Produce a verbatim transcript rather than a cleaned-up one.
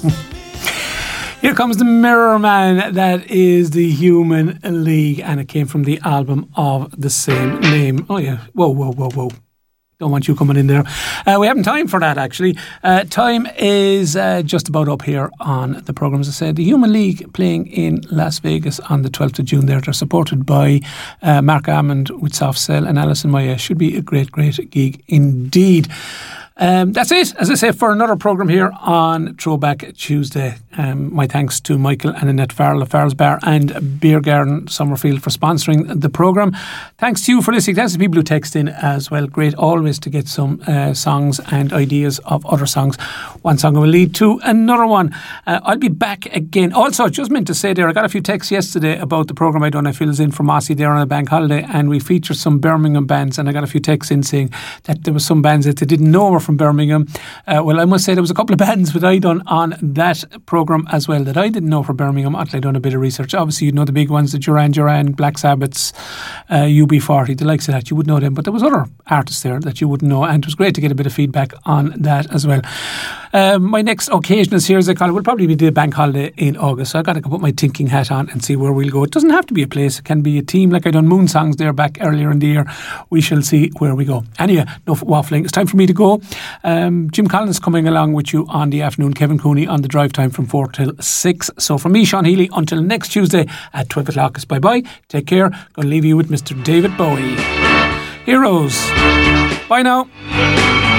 Here comes the Mirror Man. That is the Human League, and it came from the album of the same name. Oh yeah, whoa, whoa, whoa, whoa. Don't want you coming in there. Uh, we haven't time for that, actually. Uh, time is uh, just about up here on the programme. As I said, the Human League playing in Las Vegas on the twelfth of June there. They're supported by uh, Mark Hammond with Soft Cell and Alison Maya. Should be a great, great gig indeed. Um, that's it, as I say, for another programme here on Throwback Tuesday. Um, my thanks to Michael and Annette Farrell of Farrell's Bar and Beer Garden Summerfield for sponsoring the programme. Thanks to you for listening. Thanks to people who text in as well. Great always to get some uh, songs and ideas of other songs. One song will lead to another one. Uh, I'll be back again. Also, just meant to say there, I got a few texts yesterday about the programme I done. I fills in for Mossy there on a bank holiday, and we featured some Birmingham bands, and I got a few texts in saying that there were some bands that they didn't know were from Birmingham. Uh, well, I must say there was a couple of bands that I done on that programme as well that I didn't know from Birmingham until I done a bit of research. Obviously, you'd know the big ones, the Duran Duran, Black Sabbaths, uh, U B forty, the likes of that. You would know them, but there was other artists there that you wouldn't know, and it was great to get a bit of feedback on that as well. Um, my next occasion is here, as I call it, will probably be the bank holiday in August, so I've got to put my thinking hat on and see where we'll go. It doesn't have to be a place, it can be a team, like I done Moon Songs there back earlier in the year. We shall see where we go. Anyway, enough waffling, it's time for me to go. Um, Jim Collins coming along with you on the afternoon, Kevin Cooney on the drive time from four till six. So from me, Sean Healy, until next Tuesday at twelve o'clock, it's bye bye, take care. Going to leave you with Mister David Bowie. Heroes. Bye now.